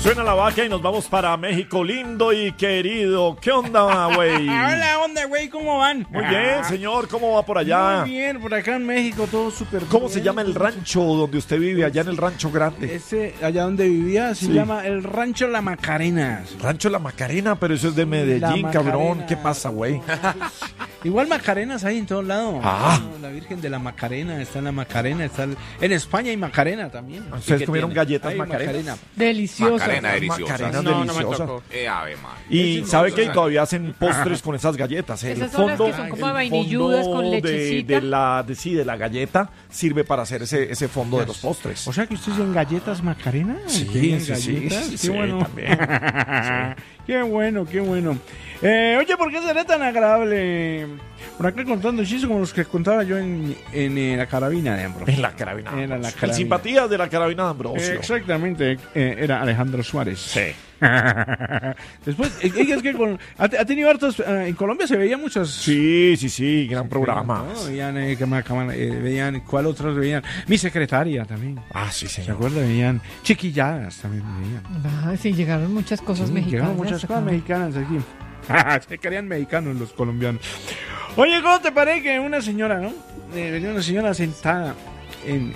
Suena la vaca y nos vamos para México, lindo y querido. ¿Qué onda, güey? Hola, onda, güey, ¿cómo van? Muy bien, señor, ¿cómo va por allá? Muy bien, por acá en México todo súper bien. ¿Cómo se llama el rancho donde usted vive, allá en el Rancho Grande? Ese, allá donde vivía, se Sí. llama el Rancho La Macarena. Rancho La Macarena, pero eso es de La Medellín, cabrón. Macarena. ¿Qué pasa, güey? Igual Macarenas hay en todos lados. Ah. La Virgen de la Macarena, está en la Macarena, está en España hay Macarena también. ¿Ustedes ¿Y qué comieron tiene? galletas Hay Macarena? Deliciosa. Macarena deliciosa. Macarena No, no me deliciosa. tocó. Ave madre. Y sabe que todavía hacen postres con esas galletas. Esas son las que son como vainilludas con lechecita. de la galleta sirve para hacer ese fondo de los postres. O sea que ustedes en galletas Macarena. Sí, ¿Tienen sí, sí, galletas? sí, Qué sí, bueno. también. Qué bueno, qué bueno. Oye, ¿por qué será tan agradable por acá contando chistes como los que contaba yo en la carabina de Ambrosio? En la carabina. Era la En carabina. simpatías de la carabina de Ambrosio. Exactamente, era Alejandro Suárez. Sí. Después, es que ha tenido hartos. En Colombia se veían muchas. Sí, gran programa. ¿no? Veían, veían, ¿cuál otros veían? Mi secretaria también. Ah, sí, ¿Se señor. acuerdan? Veían Chiquilladas también veían. Ah, sí, llegaron muchas cosas Sí, mexicanas. llegaron muchas cosas acá. mexicanas aquí. Se querían mexicanos los colombianos. Oye, ¿cómo te parece que una señora, ¿no? Venía una señora sentada en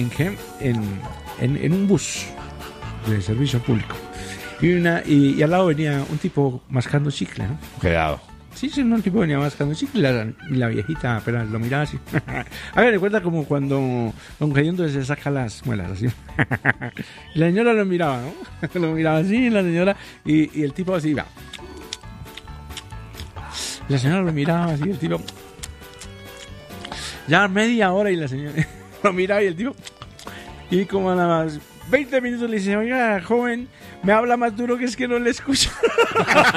un bus de servicio público. Y al lado venía un tipo mascando chicle, ¿no? Cuidado. Sí, no, el tipo venía mascando chicle y la viejita pero lo miraba así. A ver, recuerda como cuando don Cayendo se saca las muelas así. Y la señora lo miraba, ¿no? Lo miraba así, la señora, y el tipo así iba. La señora lo miraba así, el tipo. Ya media hora y la señora lo miraba y el tipo. Y como a las 20 minutos le dice, oiga, joven, me habla más duro que es que no le escucho.